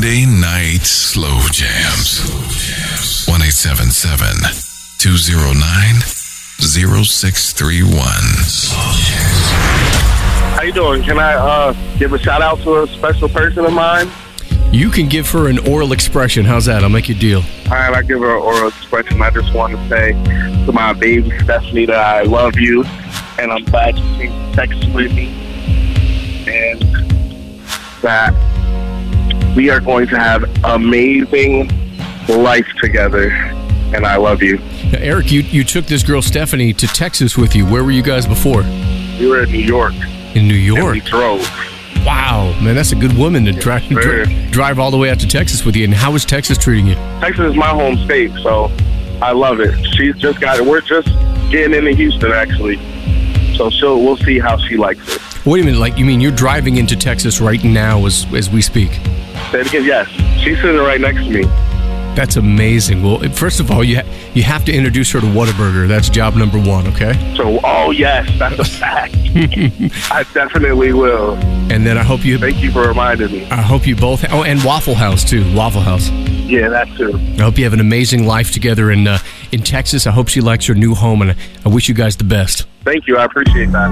Monday Night Slow Jams. 1-877-209-0631. How you doing? Can I give a shout out to a special person of mine? You can give her an oral expression. How's that? I'll make you a deal. All right, I give her an oral expression. I just want to say to my baby Stephanie that I love you, and I'm glad you came to Texas with me, and that we are going to have amazing life together, and I love you. Now, Eric, you took this girl Stephanie to Texas with you. Where were you guys before? We were in New York. In New York? And we drove. Wow, man, that's a good woman to drive all the way out to Texas with you. And how is Texas treating you? Texas is my home state, so I love it. She's just got it. We're just getting into Houston, actually. So we'll see how she likes it. Wait a minute, you mean you're driving into Texas right now as we speak? Say it again, yes. She's sitting right next to me. That's amazing. Well, first of all, you have to introduce her to Whataburger. That's job number one, okay? So, yes, that's a fact. I definitely will. And then Thank you for reminding me. I hope you both... and Waffle House, too. Waffle House. Yeah, that too. I hope you have an amazing life together in Texas. I hope she likes her new home, and I wish you guys the best. Thank you. I appreciate that.